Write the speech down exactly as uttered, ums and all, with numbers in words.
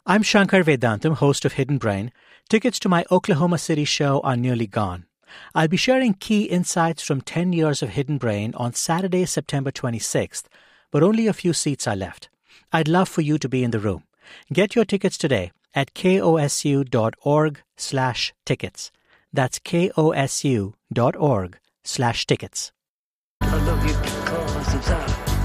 I'm Shankar Vedantam, host of Hidden Brain. Tickets to my Oklahoma City show are nearly gone. I'll be sharing key insights from ten years of Hidden Brain on Saturday, September twenty-sixth, but only a few seats are left. I'd love for you to be in the room. Get your tickets today at kosu.org slash tickets. That's kosu.org slash tickets. I love you because it's